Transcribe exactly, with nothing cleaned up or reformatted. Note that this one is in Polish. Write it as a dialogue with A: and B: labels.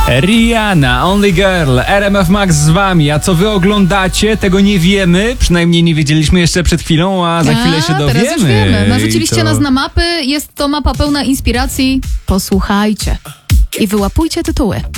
A: Rihanna, Only Girl, R M F Max z wami. A co wy oglądacie, tego nie wiemy. Przynajmniej nie wiedzieliśmy jeszcze przed chwilą, a za chwilę się
B: A,
A: dowiemy.
B: teraz już wiemy. Narzuciliście
A: to...
B: nas na mapy. Jest to mapa pełna inspiracji. Posłuchajcie i wyłapujcie tytuły.